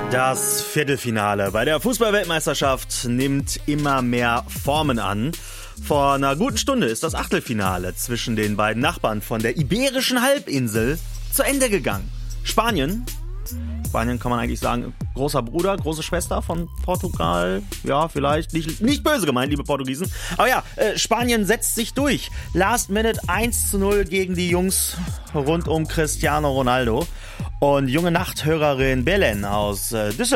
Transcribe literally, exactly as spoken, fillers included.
Das Viertelfinale bei der Fußball-Weltmeisterschaft nimmt immer mehr Formen an. Vor einer guten Stunde ist das Achtelfinale zwischen den beiden Nachbarn von der Iberischen Halbinsel zu Ende gegangen. Spanien, Spanien kann man eigentlich sagen, großer Bruder, große Schwester von Portugal. Ja, vielleicht, nicht, nicht böse gemeint, liebe Portugiesen. Aber ja, äh, Spanien setzt sich durch. Last Minute eins zu null gegen die Jungs rund um Cristiano Ronaldo. Und junge Nachthörerin Belen aus äh, Düsseldorf